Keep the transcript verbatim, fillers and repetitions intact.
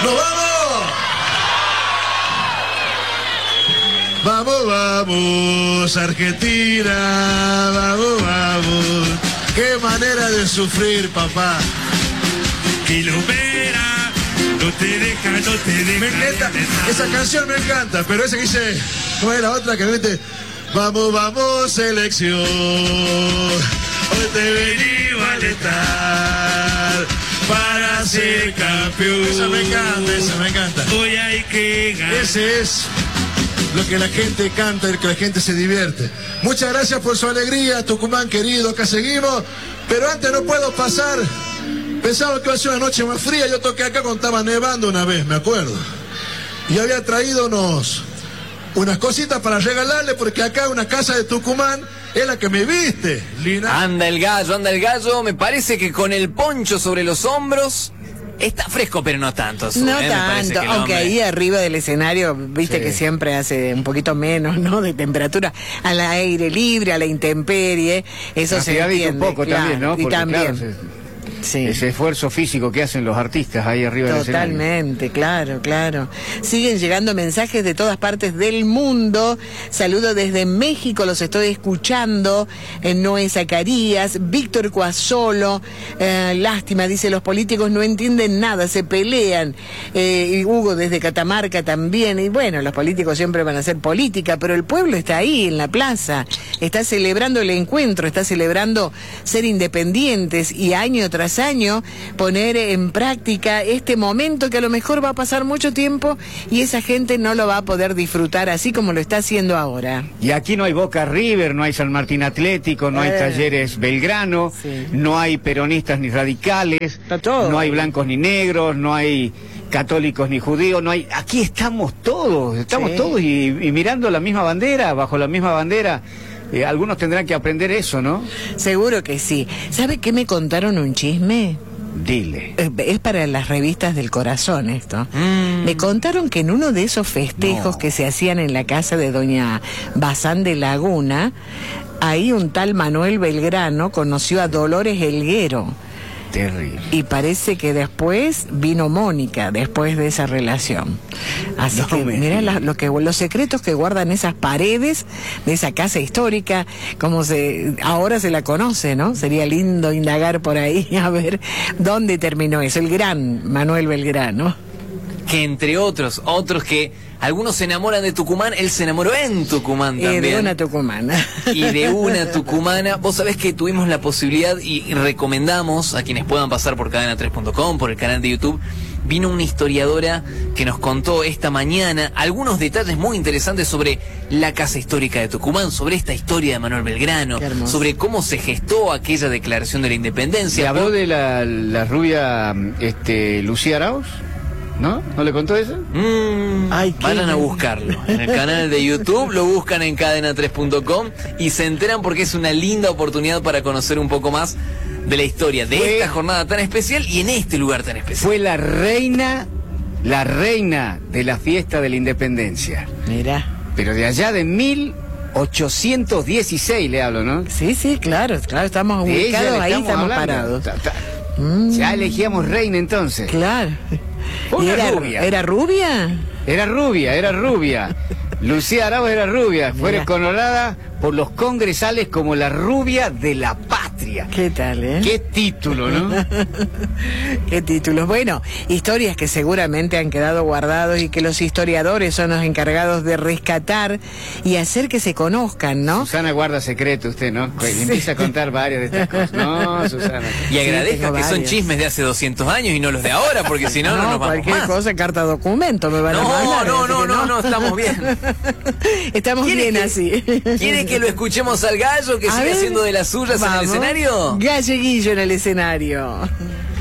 ¡Nos vamos! Vamos, vamos, Argentina, vamos, vamos. Qué manera de sufrir, papá. Quilomera, no te deja, no te deja. Me encanta, esa canción me encanta, pero esa que dice, ¿cómo es la otra que mete? Vamos, vamos, selección. Hoy te venimos a alentar para ser campeón. Esa me encanta, esa me encanta. Hoy hay que ganar. Ese es lo que la gente canta y que la gente se divierte. Muchas gracias por su alegría, Tucumán querido, acá seguimos. Pero antes no puedo pasar. Pensaba que iba a ser una noche más fría. Yo toqué acá cuando estaba nevando una vez, me acuerdo. Y había traído unos, unas cositas para regalarle, porque acá una casa de Tucumán es la que me viste, Lina. Anda el gallo, anda el gallo. Me parece que con el poncho sobre los hombros está fresco, pero no tanto. Azul, no ¿eh? tanto, aunque hombre... ahí arriba del escenario, viste sí. que siempre hace un poquito menos, ¿no? De temperatura, al aire libre, a la intemperie, eso se entiende. Un poco claro, también, ¿no? Y Porque, también. Claro, se... Sí. Ese esfuerzo físico que hacen los artistas ahí arriba del escenario. Totalmente, claro, claro. Siguen llegando mensajes de todas partes del mundo. Saludo desde México, los estoy escuchando. Eh, Noé Zacarías, Víctor Cuasolo. Eh, lástima, dice, los políticos no entienden nada, se pelean. Eh, y Hugo desde Catamarca también. Y bueno, los políticos siempre van a hacer política, pero el pueblo está ahí, en la plaza. Está celebrando el encuentro, está celebrando ser independientes y año tras año poner en práctica este momento que a lo mejor va a pasar mucho tiempo y esa gente no lo va a poder disfrutar así como lo está haciendo ahora. Y aquí no hay Boca River, no hay San Martín Atlético, no eh, hay Talleres Belgrano, sí. no hay peronistas ni radicales, no hay blancos ni negros, no hay católicos ni judíos, no hay. Aquí estamos todos, estamos sí. todos y, y mirando la misma bandera, bajo la misma bandera. Eh, algunos tendrán que aprender eso, ¿no? Seguro que sí. ¿Sabe qué me contaron un chisme? Dile. Eh, es para las revistas del corazón esto. Mm. Me contaron que en uno de esos festejos no. que se hacían en la casa de doña Bazán de Laguna, ahí un tal Manuel Belgrano conoció a Dolores Helguero. Terrible. Y parece que después vino Mónica, después de esa relación. Así no, que mira la, lo que, los secretos que guardan esas paredes de esa casa histórica, como se ahora se la conoce, ¿no? Sería lindo indagar por ahí a ver dónde terminó eso. El gran Manuel Belgrano. Que entre otros, otros que algunos se enamoran de Tucumán, él se enamoró en Tucumán también. Y de una tucumana. Y de una tucumana. Vos sabés que tuvimos la posibilidad y recomendamos a quienes puedan pasar por cadena tres punto com, por el canal de YouTube. Vino una historiadora que nos contó esta mañana algunos detalles muy interesantes sobre la casa histórica de Tucumán, sobre esta historia de Manuel Belgrano, sobre cómo se gestó aquella declaración de la independencia. ¿Se habló de la, la rubia este, Lucía Arauz? ¿No? ¿No le contó eso? Mm, Ay, vayan a buscarlo. En el canal de YouTube lo buscan en cadena tres punto com y se enteran porque es una linda oportunidad para conocer un poco más de la historia de fue, esta jornada tan especial y en este lugar tan especial. Fue la reina, la reina de la fiesta de la independencia. Mira. Pero de allá de mil ochocientos dieciséis le hablo, ¿no? Sí, sí, claro, claro, estamos de ubicados ahí, estamos, estamos parados. Ta, ta. Mm. Ya elegíamos reina entonces. Claro. Una era, rubia. ¿Era rubia? Era rubia, era rubia. Lucía Arauz era rubia. Fue reconocerada por los congresales como la rubia de la patria. ¿Qué tal, eh? Qué título, ¿no? Qué títulos. Bueno, historias que seguramente han quedado guardados y que los historiadores son los encargados de rescatar y hacer que se conozcan, ¿no? Susana guarda secreto usted, ¿no? Sí. Empieza a contar varias de estas cosas. No, Susana. Y agradezca sí, que son chismes de hace doscientos años y no los de ahora, porque si no, no, no nos vamos cualquier más. cosa, carta documento me van no, a mandar. No, no, no, no, no, estamos bien. Estamos bien que, así. ¿Quiere que lo escuchemos al gallo que a sigue ver, haciendo de las suyas vamos. En el escenario? Galleguillo en el escenario.